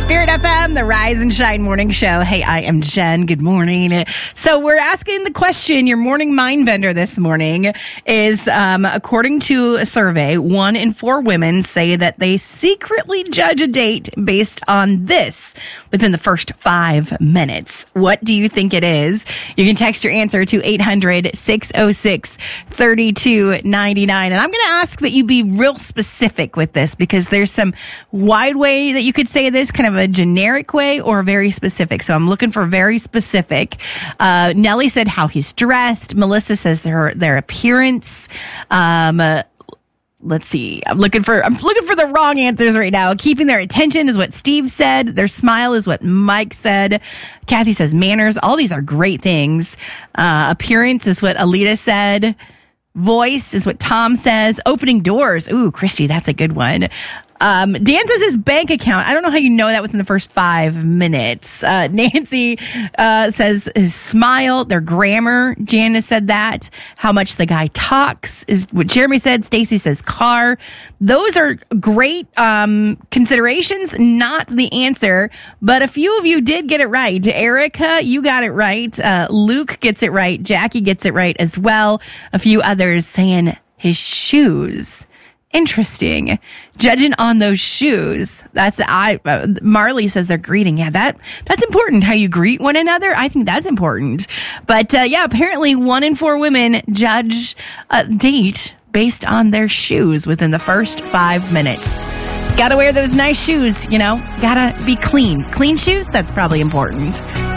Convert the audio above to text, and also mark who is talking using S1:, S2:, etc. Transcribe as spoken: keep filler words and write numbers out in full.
S1: Spirit F M, the Rise and Shine Morning Show. Hey, I am Jen. Good morning. So we're asking the question, your morning mind bender this morning is, um, according to a survey, one in four women say that they secretly judge a date based on this within the first five minutes. What do you think it is? You can text your answer to eight hundred, six oh six, three two nine nine. And I'm going to ask that you be real specific with this because there's some wide way that you could say this, kind of a generic way or very specific. So I'm looking for very specific. Uh, Nellie said how he's dressed. Melissa says their their appearance. Um, uh, let's see. I'm looking for I'm looking for the wrong answers right now. Keeping their attention is what Steve said. Their smile is what Mike said. Kathy says manners. All these are great things. Uh, appearance is what Alita said. Voice is what Tom says. Opening doors. Ooh, Christy, that's a good one. Um, Dan says his bank account. I don't know how you know that within the first five minutes. Uh, Nancy uh, says his smile, their grammar. Janice said that. How much the guy talks is what Jeremy said. Stacy says car. Those are great um, considerations, not the answer. But a few of you did get it right. Erica, you got it right. Uh, Luke gets it right. Jackie gets it right as well. A few others saying his shoes. Interesting. Judging on those shoes. That's I. Uh, Marley says they're greeting. Yeah, that that's important. How you greet one another. I think that's important. But uh, yeah, apparently one in four women judge a date based on their shoes within the first five minutes. Gotta wear those nice shoes. You know, gotta be clean. Clean shoes. That's probably important.